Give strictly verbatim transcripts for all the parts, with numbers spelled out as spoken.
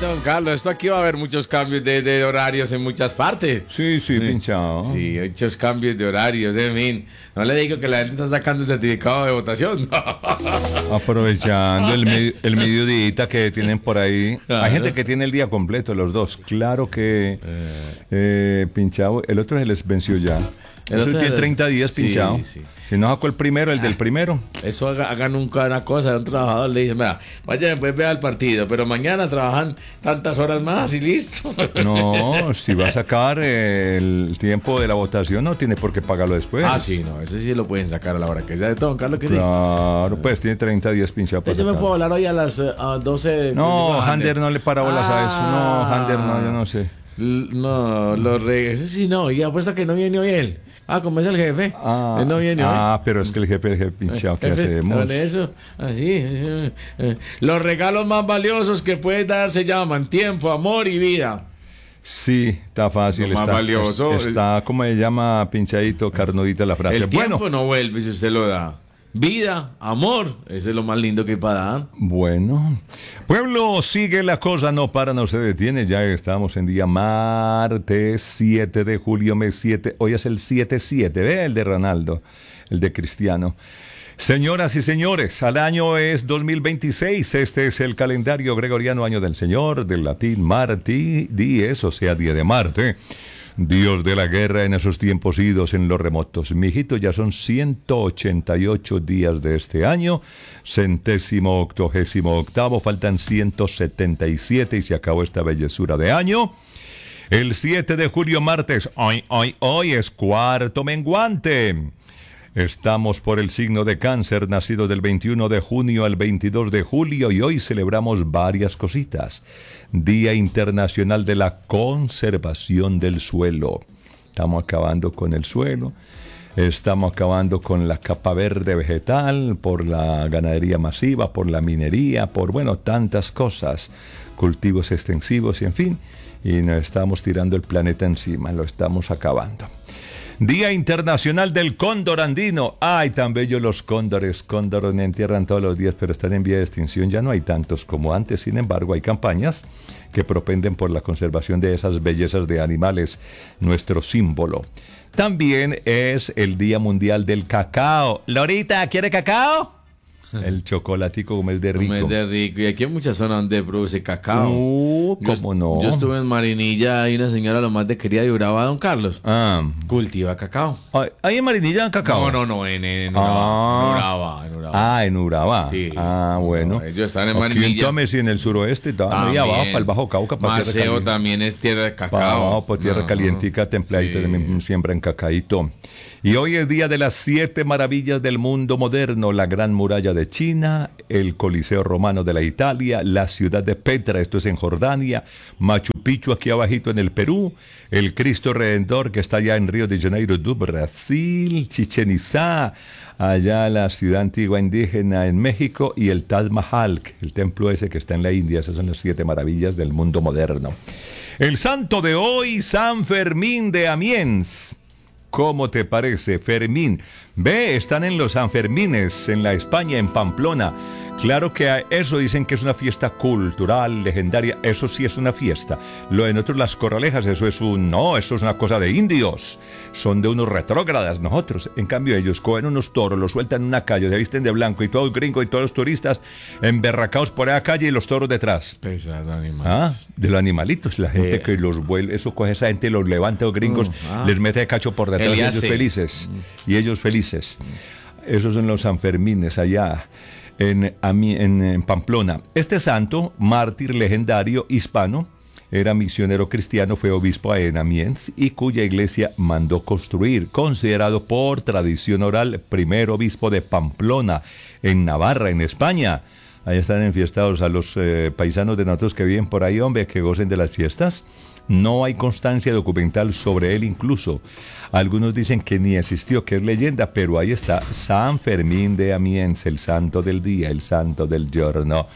don Carlos, esto aquí va a haber muchos cambios de, de horarios en muchas partes. Sí, sí, pinchado. Sí, muchos cambios de horarios, en fin. No le digo que la gente está sacando el certificado de votación. Aprovechando el, medio, el mediodía que tienen por ahí. Claro. Hay gente que tiene el día completo, los dos. Claro que eh, pinchado. El otro se les venció ya. El Eso otro tiene de- treinta días sí, pinchado. sí. Si no sacó el primero, el del primero. Eso haga- hagan nunca una cosa, un trabajador le dice, mira, vaya después vea el partido, pero mañana trabajan tantas horas más y listo. No, si va a sacar el tiempo de la votación, no tiene por qué pagarlo después. Ah, sí, no, ese sí lo pueden sacar a la hora que sea de todo, don Carlos, que sí. Claro, pues tiene treinta días pinchado para Entonces yo me puedo sacar. hablar hoy a las eh, a doce. No, digo, Hander no le para bolas a eso. No, Ah. Hander no, yo no sé. L- No, los re... Ese sí no, y apuesta que no viene hoy él. Ah, como es el jefe. Ah, Él no viene hoy. ah, pero es que el jefe, el jefe pinchado, ¿qué Jefe, hacemos? con eso, así. eh, eh. Los regalos más valiosos que puedes dar se llaman tiempo, amor y vida. Sí, está fácil. Lo más está, valioso, es- Está, como se llama, pinchadito, carnudita la frase. El tiempo Bueno, no vuelve si usted lo da. Vida, amor, ese es lo más lindo que hay para dar. bueno. Pueblo, sigue la cosa, no para, no se detiene. Ya estamos en día martes siete de julio, mes siete. Hoy es el siete siete, ¿ve? El de Ronaldo, el de Cristiano. Señoras y señores, al año es dos mil veintiséis. Este es el calendario gregoriano, año del Señor, del latín Marti dies, o sea, día de Marte. Dios de la guerra en esos tiempos idos en los remotos. Mijito, ya son ciento ochenta y ocho días de este año, centésimo octogésimo octavo, faltan ciento setenta y siete y se acabó esta bellezura de año. El siete de julio, martes, hoy, hoy, hoy es cuarto menguante. Estamos por el signo de Cáncer, nacido del veintiuno de junio al veintidós de julio, y hoy celebramos varias cositas. Día Internacional de la Conservación del Suelo. Estamos acabando con el suelo, estamos acabando con la capa verde vegetal, por la ganadería masiva, por la minería, por, bueno, tantas cosas, cultivos extensivos y en fin, y nos estamos tirando el planeta encima, lo estamos acabando. Día Internacional del Cóndor Andino. Ay, tan bellos los cóndores. Cóndores me entierran todos los días, pero están en vía de extinción. Ya no hay tantos como antes. Sin embargo, hay campañas que propenden por la conservación de esas bellezas de animales, nuestro símbolo. También es el Día Mundial del Cacao. Lorita, ¿quiere cacao? El chocolatico como es de rico. Como es de rico. Y aquí hay muchas zonas donde produce cacao. Uh, Yo- ¿cómo no? Yo estuve en Marinilla y una señora lo más de querida y Urabá, don Carlos. Ah, Cultiva cacao. ay, ¿hay en Marinilla cacao? No, no, no, en, en, en Ah. Urabá. En Urabá, en Urabá. Ah, en Urabá. Sí. Ah, bueno. No, ellos están en Aquí en Marinilla. Tome, sí, en el suroeste, está ahí abajo, para el Bajo Cauca, para tierra Maceo caliente. también es tierra de Para cacao. abajo, por tierra No, calientica, templadita, sí. también siembran cacaíto. Y hoy es día de las siete maravillas del mundo moderno: la Gran Muralla de China, el Coliseo Romano de la Italia, la ciudad de Petra, esto es en Jordania, Machu Picchu aquí abajito en el Perú, el Cristo Redentor que está allá en Río de Janeiro do Brasil, Chichén Itzá, allá la ciudad antigua indígena en México, y el Taj Mahal, el templo ese que está en la India. Esas son las siete maravillas del mundo moderno. El santo de hoy, San Fermín de Amiens. ¿Cómo te parece, Fermín? Ve, están en los Sanfermines, en la España, en Pamplona. Claro que a eso dicen que es una fiesta cultural, legendaria. Eso sí es una fiesta. Lo de nosotros, las corralejas, eso es un... No, eso es una cosa de indios. Son de unos retrógradas nosotros. En cambio, ellos cogen unos toros, los sueltan en una calle, se visten de blanco, y todos los gringos y todos los turistas emberracados por esa calle y los toros detrás. Pesado animal. Ah, de los animalitos, la gente Eh. que los vuelve, eso coge esa gente, los levanta, los gringos, Mm, ah. les mete de cacho por detrás, y ellos Eliase. felices, y ellos felices. Esos son los Sanfermines allá en, Ami- en, en Pamplona. Este santo, mártir legendario hispano, era misionero cristiano, fue obispo en Amiens y cuya iglesia mandó construir, considerado por tradición oral primer obispo de Pamplona, en Navarra, en España. Ahí están enfiestados a los eh, paisanos de nosotros que viven por ahí, hombre, que gocen de las fiestas. No hay constancia documental sobre él incluso. Algunos dicen que ni existió, que es leyenda, pero ahí está San Fermín de Amiens, el santo del día, el santo del giorno.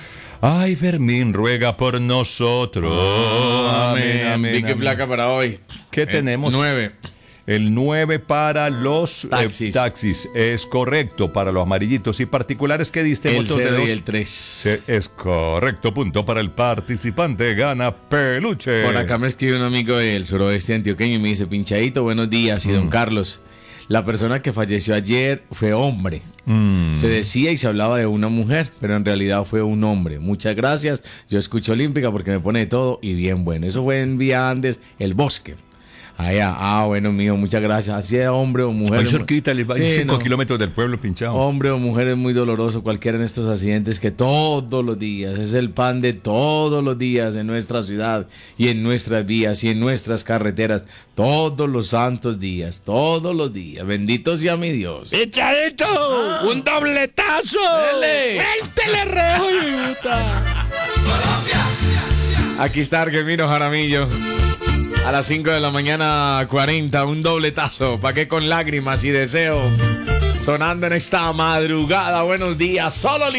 Ay, Fermín, ruega por nosotros. Oh, amén, amén, amén. amén. placa para hoy. ¿Qué Eh, tenemos? Nueve. El nueve para los Taxis. eh, taxis. Es correcto. Para los amarillitos y particulares que diste El votos de cero dos. y el tres. Es correcto. Punto para el participante. Gana peluche. Por acá me escribe un amigo del suroeste antioqueño y me dice, pinchadito, buenos días. Y don Carlos, la persona que falleció ayer fue hombre. Mm. Se decía y se hablaba de una mujer, pero en realidad fue un hombre. Muchas gracias. Yo escucho Olímpica porque me pone de todo y bien bueno. Eso fue en Vía Andes, El Bosque. Allá, ah, bueno, mío, muchas gracias. Así es, hombre o mujer. Ahí cerquita, les va Sí, cinco no. kilómetros del pueblo pinchado. Hombre o mujer es muy doloroso cualquiera de estos accidentes que todos los días, es el pan de todos los días en nuestra ciudad y en nuestras vías y en nuestras carreteras, todos los santos días, todos los días. Bendito sea mi Dios. ¡Echadito! ¡Un dobletazo! ¡Dele! ¡Suéltele, rejo, yuta! Aquí está Argemiro Jaramillo. A las cinco de la mañana, cuarenta, un dobletazo. ¿Pa' qué con lágrimas y deseo? Sonando en esta madrugada. Buenos días, solo